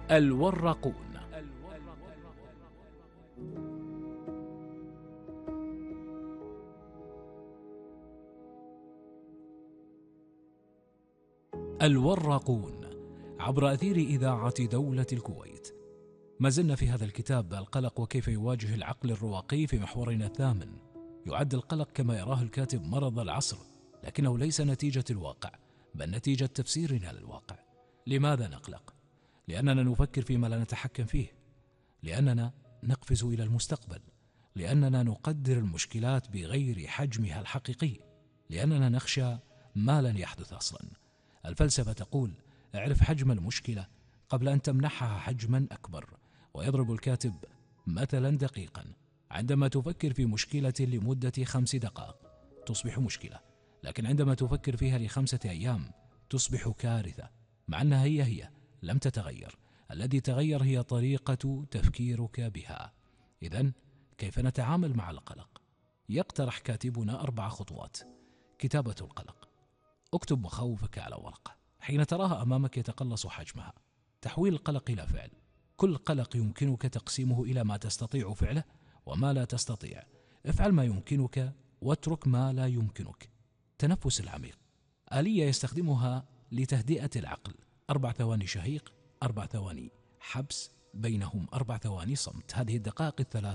الوراقون. الوراقون عبر أثير إذاعة دولة الكويت. ما زلنا في هذا الكتاب القلق وكيف يواجه العقل الرواقي في محورنا الثامن. يعد القلق كما يراه الكاتب مرض العصر، لكنه ليس نتيجة الواقع بل نتيجة تفسيرنا للواقع. لماذا نقلق؟ لأننا نفكر فيما لا نتحكم فيه، لأننا نقفز إلى المستقبل، لأننا نقدر المشكلات بغير حجمها الحقيقي، لأننا نخشى ما لن يحدث أصلا. الفلسفة تقول: اعرف حجم المشكلة قبل أن تمنحها حجما أكبر. ويضرب الكاتب مثلا دقيقا: عندما تفكر في مشكلة لمدة 5 دقائق تصبح مشكلة، لكن عندما تفكر فيها ل5 أيام تصبح كارثة، مع أنها هي لم تتغير. الذي تغير هي طريقة تفكيرك بها. إذن كيف نتعامل مع القلق؟ يقترح كاتبنا 4 خطوات. كتابة القلق: اكتب مخاوفك على ورقة، حين تراها أمامك يتقلص حجمها. تحويل القلق إلى فعل: كل قلق يمكنك تقسيمه إلى ما تستطيع فعله وما لا تستطيع. افعل ما يمكنك واترك ما لا يمكنك. تنفس العميق: آلية يستخدمها لتهدئة العقل. 4 ثواني شهيق، 4 ثواني حبس، بينهم 4 ثواني صمت. هذه الدقائق الثلاث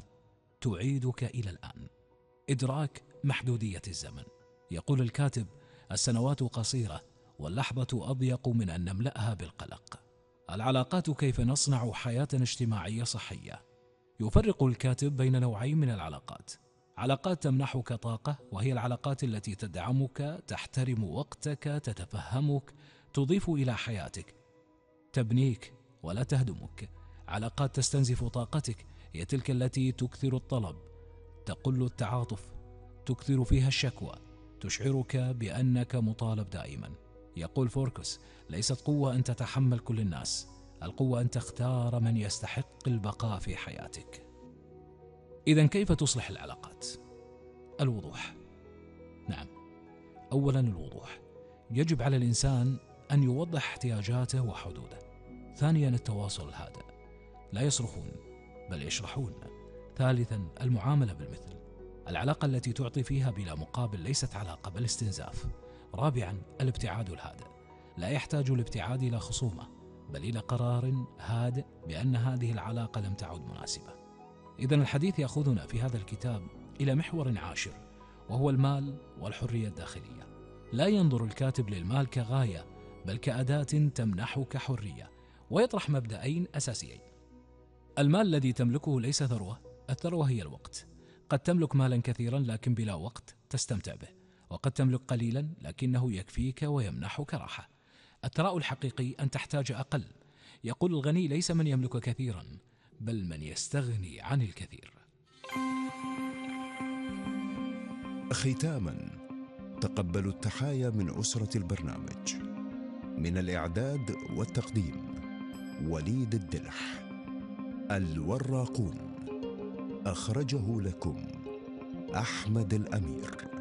تعيدك إلى الآن. إدراك محدودية الزمن. يقول الكاتب: السنوات قصيرة واللحظة أضيق من أن نملأها بالقلق. العلاقات: كيف نصنع حياة اجتماعية صحية. يفرق الكاتب بين نوعين من العلاقات: علاقات تمنحك طاقة، وهي العلاقات التي تدعمك، تحترم وقتك، تتفهمك، تضيف إلى حياتك، تبنيك ولا تهدمك. علاقات تستنزف طاقتك، هي تلك التي تكثر الطلب، تقل التعاطف، تكثر فيها الشكوى، تشعرك بأنك مطالب دائما. يقول فوركس: ليست قوة أن تتحمل كل الناس، القوة أن تختار من يستحق البقاء في حياتك. إذن كيف تصلح العلاقات؟ الوضوح. نعم، أولا الوضوح. يجب على الإنسان أن يوضح احتياجاته وحدوده. ثانيا التواصل الهادئ، لا يصرخون بل يشرحون. ثالثا المعاملة بالمثل، العلاقة التي تعطي فيها بلا مقابل ليست علاقة بل استنزاف. رابعا الابتعاد الهادئ، لا يحتاج الابتعاد إلى خصومة بل إلى قرار هادئ بأن هذه العلاقة لم تعد مناسبة. إذن الحديث يأخذنا في هذا الكتاب إلى محور عاشر، وهو المال والحرية الداخلية. لا ينظر الكاتب للمال كغاية بل كأداة تمنحك حرية، ويطرح مبدأين أساسيين. المال الذي تملكه ليس ثروة، الثروة هي الوقت. قد تملك مالا كثيرا لكن بلا وقت تستمتع به، وقد تملك قليلا لكنه يكفيك ويمنحك راحة. الثراء الحقيقي أن تحتاج أقل. يقول الغني: ليس من يملك كثيرا بل من يستغني عن الكثير. ختاما، تقبلوا التحايا من أسرة البرنامج. من الإعداد والتقديم وليد الدلح. الوراقون، أخرجه لكم أحمد الأمير.